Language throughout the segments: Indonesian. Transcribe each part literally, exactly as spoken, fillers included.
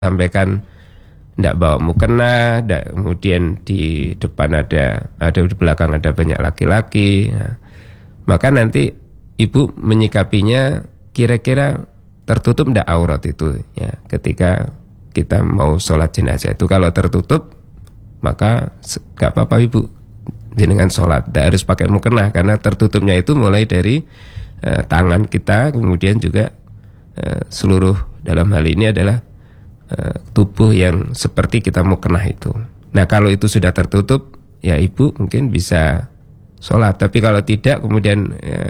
sampaikan tidak bawa mukena, ndak, kemudian di depan ada, ada di belakang ada banyak laki-laki, nah, maka nanti ibu menyikapinya kira-kira tertutup ndak aurat itu ya ketika kita mau sholat jenazah itu. Kalau tertutup maka gak apa-apa ibu jenengan sholat, ndak harus pakai mukena karena tertutupnya itu mulai dari uh, tangan kita, kemudian juga uh, seluruh dalam hal ini adalah tubuh yang seperti kita mau kena itu. Nah kalau itu sudah tertutup, ya ibu mungkin bisa sholat. Tapi kalau tidak kemudian ya,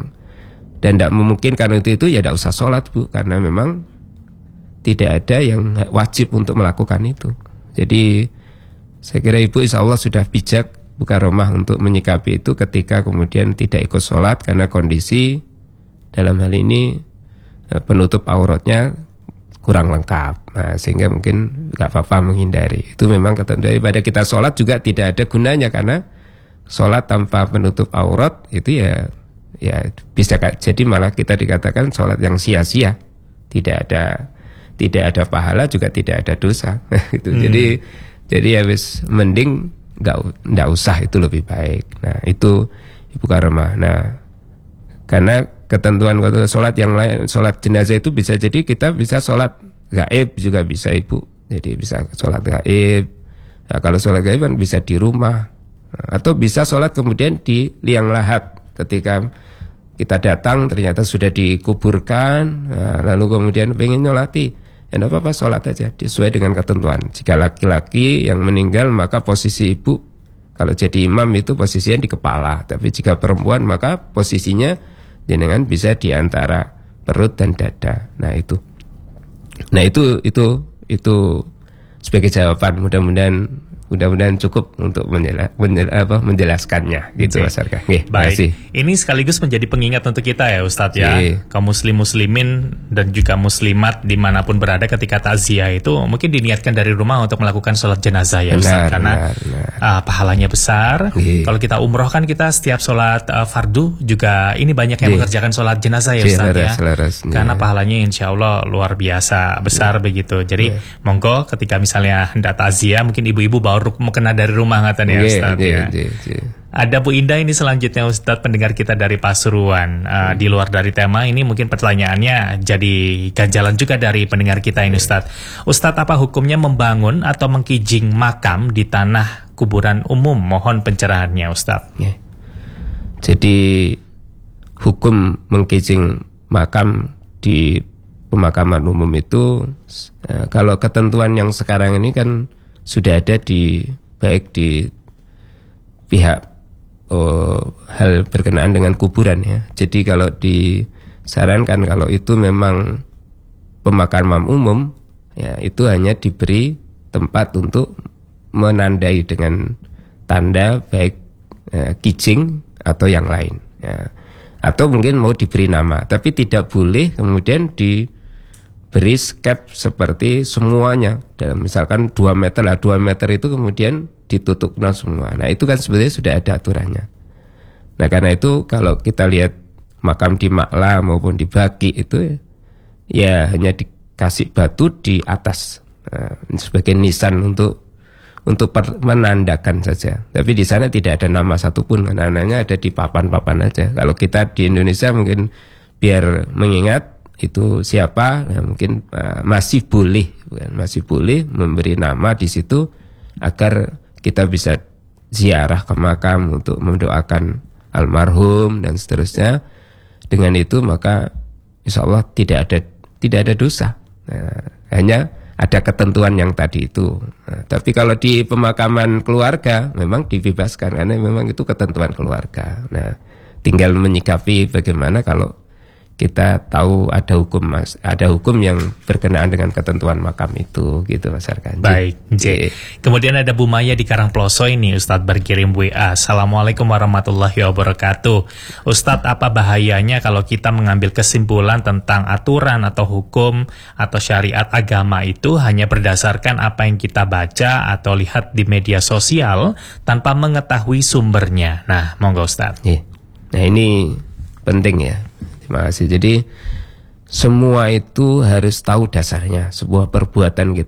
dan tidak memungkinkan itu itu ya tidak usah sholat bu, karena memang tidak ada yang wajib untuk melakukan itu. Jadi saya kira ibu insya Allah sudah bijak buka rumah untuk menyikapi itu ketika kemudian tidak ikut sholat karena kondisi dalam hal ini penutup auratnya kurang lengkap, nah, sehingga mungkin nggak apa-apa menghindari. Itu memang ketentuan daripada kita sholat juga tidak ada gunanya karena sholat tanpa penutup aurat itu ya ya bisa jadi malah kita dikatakan sholat yang sia-sia, tidak ada tidak ada pahala juga tidak ada dosa. Itu hmm. jadi jadi ya wis mending nggak nggak usah, itu lebih baik. Nah itu ibu Karimah. Nah karena ketentuan waktu sholat yang lain, sholat jenazah itu bisa jadi kita bisa sholat gaib juga bisa ibu. Jadi bisa sholat gaib. Nah, kalau sholat gaib kan bisa di rumah, atau bisa sholat kemudian di liang lahat ketika kita datang ternyata sudah dikuburkan, nah, lalu kemudian pengen nyolati, ya tidak apa-apa sholat aja sesuai dengan ketentuan. Jika laki-laki yang meninggal maka posisi ibu kalau jadi imam itu posisinya di kepala, tapi jika perempuan maka posisinya jenengan bisa di antara perut dan dada. Nah itu, nah itu itu itu sebagai jawaban. Mudah-mudahan mudah-mudahan cukup untuk menjela, menjela, apa, menjelaskannya gitu Mas Arka. Oke, baik. Makasih. Ini sekaligus menjadi pengingat untuk kita ya Ustadz ya, Oke. kaum muslim muslimin dan juga muslimat dimanapun berada ketika takziah itu mungkin diniatkan dari rumah untuk melakukan sholat jenazah ya Ustadz, karena benar, benar. Uh, pahalanya besar. Oke. Kalau kita umroh kan kita setiap sholat uh, fardu juga ini banyak yang Oke. mengerjakan sholat jenazah ya Ustadz ya, selaras, karena pahalanya insya Allah luar biasa besar Oke. begitu. Jadi Oke. monggo ketika misalnya hendak takziah mungkin ibu-ibu bawa mau kena dari rumah katanya yeah, Ustadz yeah, ya. Yeah, yeah. Ada Bu Indah ini selanjutnya Ustadz, pendengar kita dari Pasuruan. Uh, hmm. Di luar dari tema ini mungkin pertanyaannya jadi ganjalan juga dari pendengar kita ini Ustadz. Ustadz, apa hukumnya membangun atau mengkijing makam di tanah kuburan umum? Mohon pencerahannya Ustadz. Yeah. Jadi hukum mengkijing makam di pemakaman umum itu uh, kalau ketentuan yang sekarang ini kan sudah ada di baik di pihak oh, hal berkenaan dengan kuburan ya. Jadi kalau disarankan kalau itu memang pemakaman umum ya itu hanya diberi tempat untuk menandai dengan tanda baik eh, kijing atau yang lain ya. Atau mungkin mau diberi nama, tapi tidak boleh kemudian di beri skep seperti semuanya dalam misalkan dua meter lah, dua meter itu kemudian ditutupkan semua. Nah itu kan sebenarnya sudah ada aturannya. Nah karena itu kalau kita lihat makam di Makla maupun di Baki itu ya hanya dikasih batu di atas nah, sebagai nisan untuk untuk per, menandakan saja. Tapi di sana tidak ada nama satupun, namanya ada di papan-papan aja. Kalau kita di Indonesia mungkin biar mengingat itu siapa, ya mungkin uh, masih boleh, bukan, masih boleh memberi nama di situ agar kita bisa ziarah ke makam untuk mendoakan almarhum dan seterusnya. Dengan itu maka insya Allah tidak ada tidak ada dosa. Nah, hanya ada ketentuan yang tadi itu. Nah, tapi kalau di pemakaman keluarga memang dibebaskan karena memang itu ketentuan keluarga. Nah, tinggal menyikapi bagaimana kalau kita tahu ada hukum mas, ada hukum yang berkenaan dengan ketentuan makam itu, gitu Mas Arkan. Baik, J. Kemudian ada Bu Maya di Karangploso ini, Ustadz berkirim W A. Assalamualaikum warahmatullahi wabarakatuh. Ustadz, apa bahayanya kalau kita mengambil kesimpulan tentang aturan atau hukum atau syariat agama itu hanya berdasarkan apa yang kita baca atau lihat di media sosial tanpa mengetahui sumbernya? Nah, monggo Ustadz. Nah ini penting ya. Terima kasih. Jadi semua itu harus tahu dasarnya. Sebuah perbuatan kita